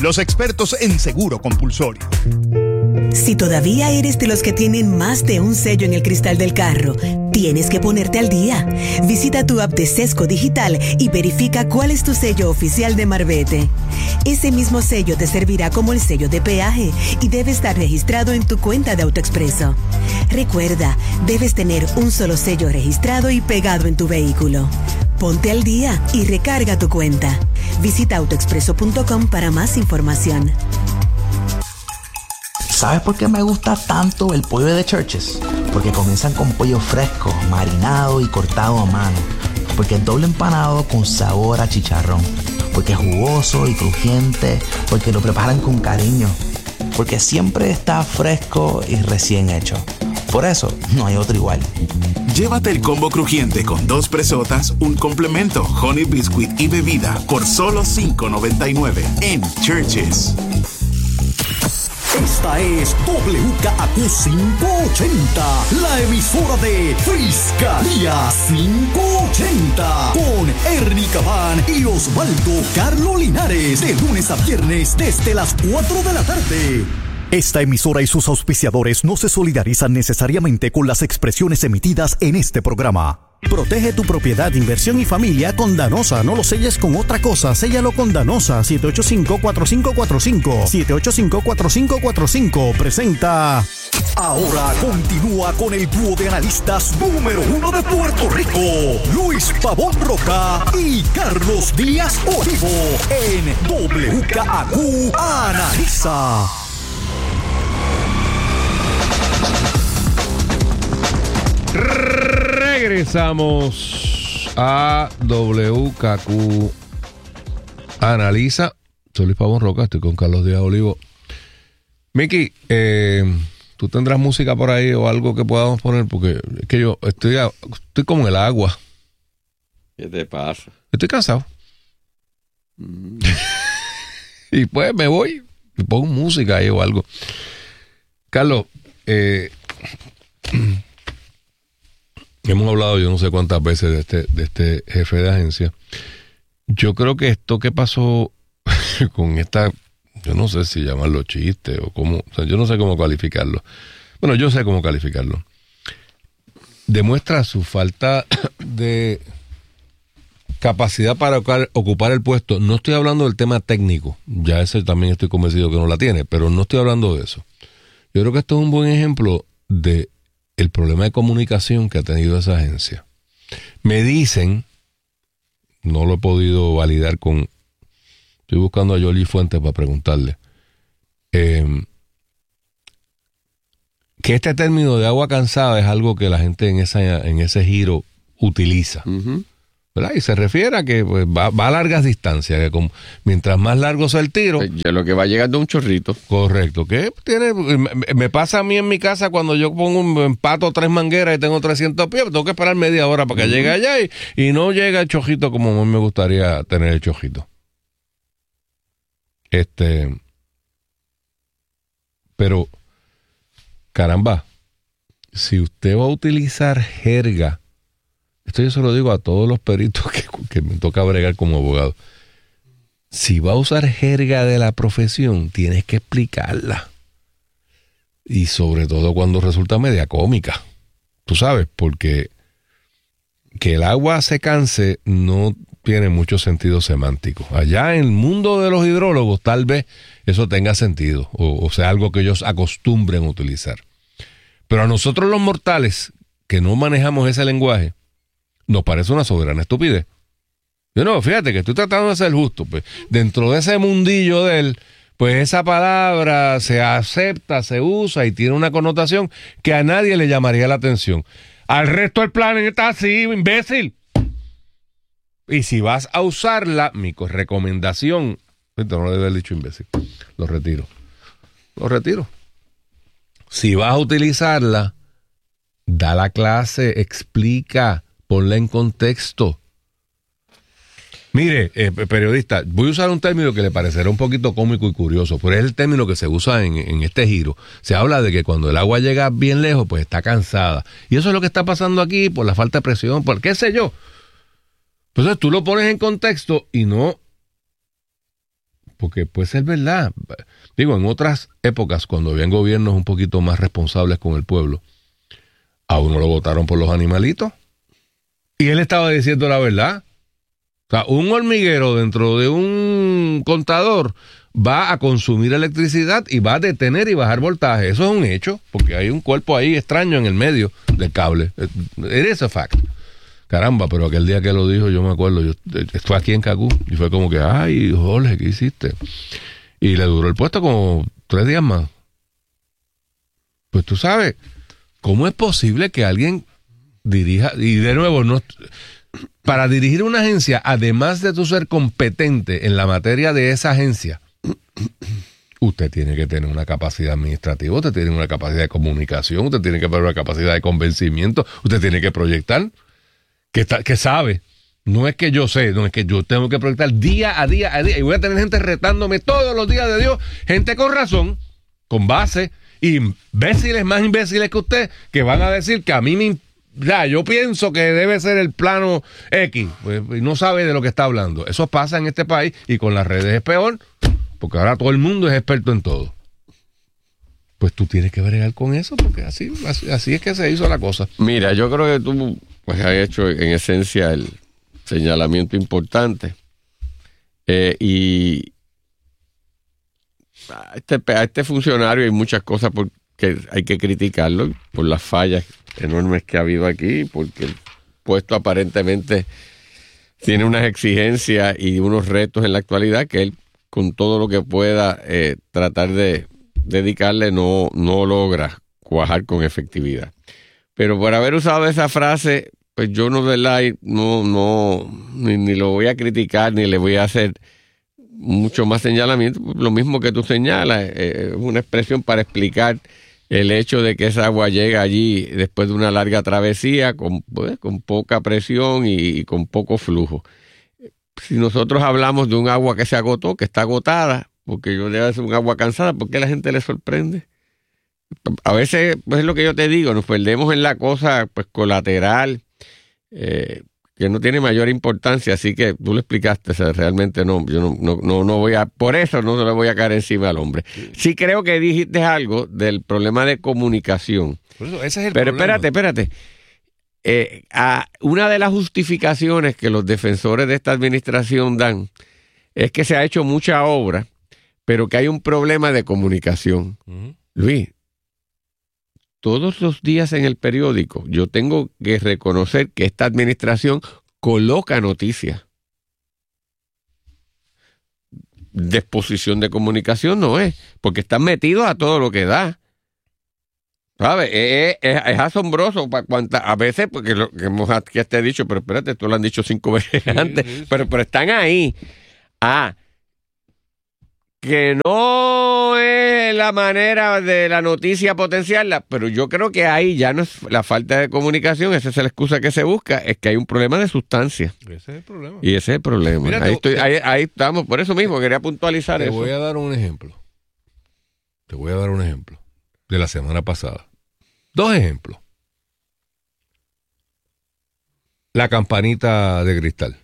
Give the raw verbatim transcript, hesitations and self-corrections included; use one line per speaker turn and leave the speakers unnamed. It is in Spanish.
los expertos en seguro compulsorio.
Si todavía eres de los que tienen más de un sello en el cristal del carro, tienes que ponerte al día. Visita tu app de Sesco Digital y verifica cuál es tu sello oficial de Marbete. Ese mismo sello te servirá como el sello de peaje y debe estar registrado en tu cuenta de AutoExpreso. Recuerda, debes tener un solo sello registrado y pegado en tu vehículo. Ponte al día y recarga tu cuenta. Visita autoexpreso punto com para más información.
¿Sabes por qué me gusta tanto el pollo de Church's? Porque comienzan con pollo fresco, marinado y cortado a mano. Porque es doble empanado con sabor a chicharrón. Porque es jugoso y crujiente. Porque lo preparan con cariño. Porque siempre está fresco y recién hecho. Por eso, no hay otro igual.
Llévate el combo crujiente con dos presotas, un complemento, honey biscuit y bebida por solo cinco noventa y nueve en Church's.
Esta es W K A Q quinientos ochenta, la emisora de Fiscalía quinientos ochenta, con Ernie Cabán y Osvaldo Carlo Linares, de lunes a viernes desde las cuatro de la tarde. Esta emisora y sus auspiciadores no se solidarizan necesariamente con las expresiones emitidas en este programa. Protege tu propiedad, inversión y familia con Danosa. No lo selles con otra cosa, séllalo con Danosa. siete ocho cinco, cuatro cinco cuatro cinco. siete ocho cinco, cuatro cinco cuatro cinco. Presenta. Ahora continúa con el dúo de analistas número uno de Puerto Rico, Luis Pavón Roca y Carlos Díaz Olivo, en W K A Q Analiza.
Regresamos a W K Q Analiza. Soy Luis Pavón Roca, estoy con Carlos Díaz Olivo. Miki, eh, ¿tú tendrás música por ahí o algo que podamos poner? Porque es que yo estoy, a, estoy como en el agua.
¿Qué te pasa?
Estoy cansado. Mm. Y pues me voy y pongo música ahí o algo. Carlos, eh... hemos hablado yo no sé cuántas veces de este, de este jefe de agencia. Yo creo que esto que pasó con esta, yo no sé si llamarlo chiste o cómo, o sea, yo no sé cómo calificarlo. Bueno, yo sé cómo calificarlo. Demuestra su falta de capacidad para ocupar el puesto. No estoy hablando del tema técnico, ya ese también estoy convencido que no la tiene, pero no estoy hablando de eso. Yo creo que esto es un buen ejemplo de el problema de comunicación que ha tenido esa agencia. Me dicen, no lo he podido validar con, estoy buscando a Yoli Fuentes para preguntarle, eh, que este término de agua cansada es algo que la gente en esa en ese giro utiliza. Uh-huh. ¿Verdad? Y se refiere a que pues, va, va a largas distancias, que como, mientras más largo sea el tiro...
Ya lo que va llegando un chorrito.
Correcto. Que tiene, me, me pasa a mí en mi casa cuando yo pongo un empato tres mangueras y tengo trescientos pies, tengo que esperar media hora para que uh-huh. llegue allá y, y no llega el chojito como a mí me gustaría tener el chojito. Este... Pero, caramba, si usted va a utilizar jerga, esto yo se lo digo a todos los peritos que, que me toca bregar como abogado. Si va a usar jerga de la profesión, tienes que explicarla. Y sobre todo cuando resulta media cómica. Tú sabes, porque que el agua se canse no tiene mucho sentido semántico. Allá en el mundo de los hidrólogos tal vez eso tenga sentido, o, o sea, algo que ellos acostumbren a utilizar. Pero a nosotros los mortales, que no manejamos ese lenguaje, nos parece una soberana estupidez. Yo no, fíjate que estoy tratando de ser justo. Pues, dentro de ese mundillo de él, pues esa palabra se acepta, se usa y tiene una connotación que a nadie le llamaría la atención. Al resto del planeta sí, imbécil. Y si vas a usarla, mi recomendación, no le debe haber dicho imbécil, lo retiro. Lo retiro. Si vas a utilizarla, da la clase, explica, ponla en contexto. Mire, eh, periodista, voy a usar un término que le parecerá un poquito cómico y curioso, pero es el término que se usa en, en este giro. Se habla de que cuando el agua llega bien lejos, pues está cansada. Y eso es lo que está pasando aquí por la falta de presión, por qué sé yo. Entonces tú lo pones en contexto y no Porque puede ser verdad. Digo, en otras épocas, cuando habían gobiernos un poquito más responsables con el pueblo, a uno lo votaron por los animalitos. Y él estaba diciendo la verdad. O sea, un hormiguero dentro de un contador va a consumir electricidad y va a detener y bajar voltaje. Eso es un hecho, porque hay un cuerpo ahí extraño en el medio del cable. It is a fact. Caramba, pero aquel día que lo dijo, yo me acuerdo, yo fue aquí en Cacú y fue como que, ay, Jorge, ¿qué hiciste? Y le duró el puesto como tres días más. Pues tú sabes, ¿cómo es posible que alguien dirija, y de nuevo, no, para dirigir una agencia, además de tú ser competente en la materia de esa agencia, usted tiene que tener una capacidad administrativa, usted tiene una capacidad de comunicación, usted tiene que tener una capacidad de convencimiento, usted tiene que proyectar, que, está, que sabe. No es que yo sé, no es que yo tengo que proyectar día a día a día, y voy a tener gente retándome todos los días de Dios, gente con razón, con base, imbéciles más imbéciles que usted, que van a decir que a mí me ya, yo pienso que debe ser el plano X, pues, y no sabe de lo que está hablando. Eso pasa en este país y con las redes es peor, porque ahora todo el mundo es experto en todo. Pues tú tienes que bregar con eso, porque así, así, así es que se hizo la cosa.
Mira, yo creo que tú pues, has hecho en esencia el señalamiento importante. Eh, y a este, a este funcionario hay muchas cosas por, que hay que criticarlo, por las fallas enormes que ha habido aquí, porque el puesto aparentemente tiene unas exigencias y unos retos en la actualidad que él, con todo lo que pueda eh, tratar de dedicarle, no, no logra cuajar con efectividad. Pero por haber usado esa frase, pues yo no, ¿verdad? no, no ni, ni lo voy a criticar, ni le voy a hacer mucho más señalamiento. Lo mismo que tú señalas, es eh, una expresión para explicar el hecho de que esa agua llega allí después de una larga travesía con, pues, con poca presión y, y con poco flujo. Si nosotros hablamos de un agua que se agotó, que está agotada, porque yo debe ser un agua cansada, ¿por qué a la gente le sorprende? A veces, pues es lo que yo te digo, nos perdemos en la cosa pues colateral, eh, que no tiene mayor importancia, así que tú lo explicaste, o sea, realmente no, yo no, no, no, no voy a, por eso no le voy a caer encima al hombre. Sí creo que dijiste algo del problema de comunicación. Por eso, ese es el Pero problema. espérate, espérate. Eh, a una de las justificaciones que los defensores de esta administración dan es que se ha hecho mucha obra, pero que hay un problema de comunicación. Uh-huh. Luis, todos los días en el periódico yo tengo que reconocer que esta administración coloca noticias. Disposición de comunicación no es, porque están metidos a todo lo que da. ¿Sabes? Es, es, es asombroso para cuántas, a veces, porque lo que hemos aquí te he dicho, pero espérate, esto lo han dicho cinco veces sí, antes, sí, sí. Pero, pero están ahí. Ah, que no es la manera de la noticia potenciarla, pero yo creo que ahí ya no es la falta de comunicación, esa es la excusa que se busca, es que hay un problema de sustancia. Ese es el problema. Y ese es el problema. Mira, ahí, te, estoy, te, ahí, ahí estamos, por eso mismo quería puntualizar
te
eso.
Te voy a dar un ejemplo. Te voy a dar un ejemplo de la semana pasada. Dos ejemplos. La campanita de cristal.